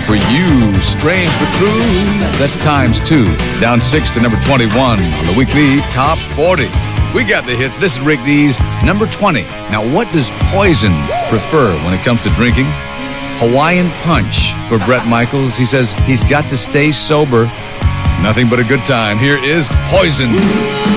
for you. Strange but true. That's times 2. Down 6 to number 21 on the weekly Top 40. We got the hits. This is Rick Dees, number 20. Now, what does Poison prefer when it comes to drinking? Hawaiian Punch for Bret Michaels. He says he's got to stay sober. Nothing but a good time. Here is Poison.